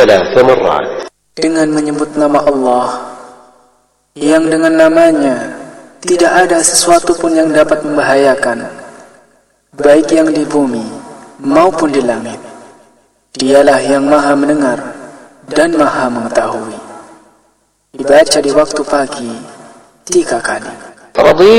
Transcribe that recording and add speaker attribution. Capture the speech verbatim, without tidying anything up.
Speaker 1: ثلاث مرات.
Speaker 2: Dengan menyebut nama Allah, yang dengan namanya tidak ada sesuatu pun yang dapat membahayakan, baik yang di bumi maupun di langit. Dialah yang maha mendengar dan maha mengetahui. Dibaca di waktu pagi tiga kali.